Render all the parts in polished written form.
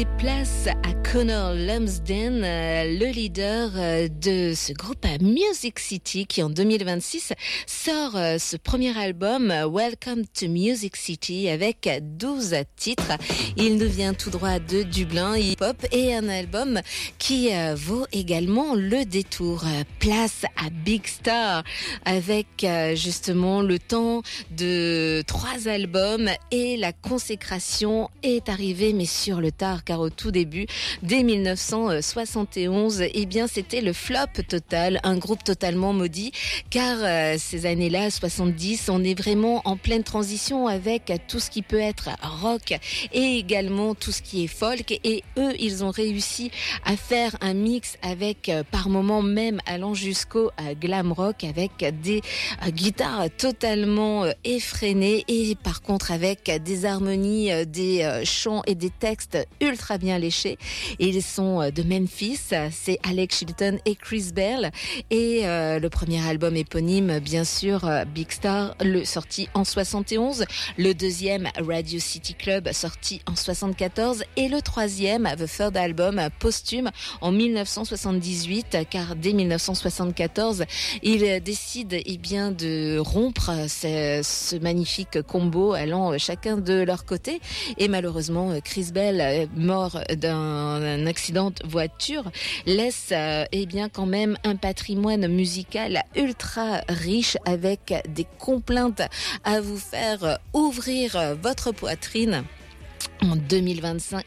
Place à Connor Lumsden, le leader de ce groupe Music City qui en 2026 sort ce premier album Welcome to Music City avec 12 titres. Il nous vient tout droit de Dublin, hip-hop, et un album qui vaut également le détour. Place à Big Star avec justement le temps de 3 albums et la consécration est arrivée mais sur le tard, car au tout début, dès 1971, eh bien, c'était le flop total, un groupe totalement maudit, car ces années-là, 70, on est vraiment en pleine transition avec tout ce qui peut être rock et également tout ce qui est folk, et eux, ils ont réussi à faire un mix avec, par moments même allant jusqu'au glam rock, avec des guitares totalement effrénées et par contre avec des harmonies, des chants et des textes ultra bien léchés. Ils sont de Memphis, c'est Alex Chilton et Chris Bell, et le premier album éponyme, bien sûr, Big Star, sorti en 71, le deuxième Radio City Club sorti en 74, et le troisième, The Third Album, posthume en 1978, car dès 1974 ils décident bien de rompre ce magnifique combo allant chacun de leur côté, et malheureusement Chris Bell, mort d'un accident de voiture, laisse bien quand même un patrimoine musical ultra riche avec des complaintes à vous faire ouvrir votre poitrine. En 2005,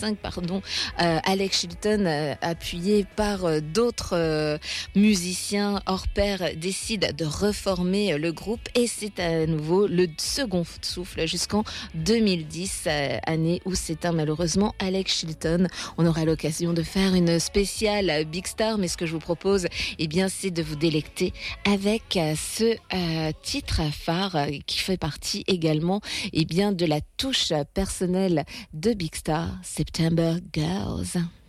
Alex Chilton, appuyé par d'autres musiciens hors pair, décide de reformer le groupe, et c'est à nouveau le second souffle jusqu'en 2010, année où s'éteint malheureusement Alex Chilton. On aura l'occasion de faire une spéciale Big Star, mais ce que je vous propose, c'est de vous délecter avec ce titre phare qui fait partie également de la touche personnelle de Big Star, September Girls.